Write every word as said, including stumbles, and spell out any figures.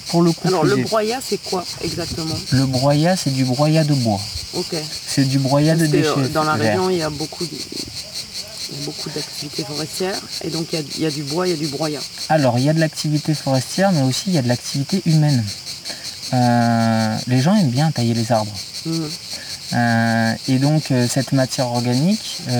pour le coup Alors fusée. le broyat, c'est quoi exactement? Le broyat, c'est du broyat de bois. Ok. C'est du broyat Parce de que, déchets euh, dans la verts. région, il y a beaucoup de- il y a beaucoup d'activités forestières et donc il y a, il y a du bois, il y a du broyat. Alors, il y a de l'activité forestière, mais aussi il y a de l'activité humaine. Euh, les gens aiment bien tailler les arbres. Mhm. Euh, et donc, euh, cette matière organique, euh,